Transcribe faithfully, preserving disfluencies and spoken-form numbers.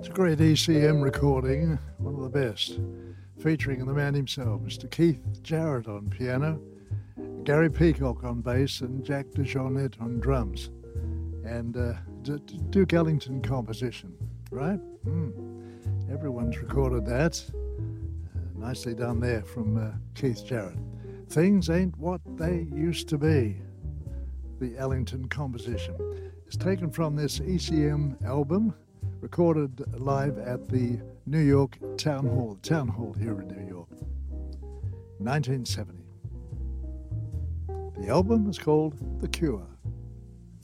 a great E C M recording, one of the best, featuring the man himself, Mister Keith Jarrett on piano, Gary Peacock on bass, and Jack DeJohnette on drums, and uh, D- D- Duke Ellington composition, right? Mm. Everyone's recorded that. Uh, nicely done there from uh, Keith Jarrett. Things Ain't What They Used to Be, the Ellington composition. It's taken from this E C M album, recorded live at the New York Town Hall, Town Hall here in New York, nineteen seventy. The album is called The Cure.